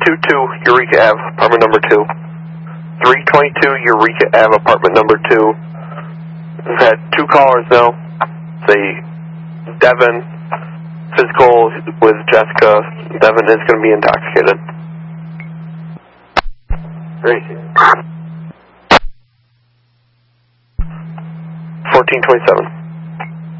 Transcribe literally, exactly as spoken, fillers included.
twenty-two Eureka Ave, apartment number two. three twenty-two Eureka Ave, apartment number two. We've had two callers now. Say Devin, physical with Jessica. Devin is going to be intoxicated. Great. fourteen twenty-seven.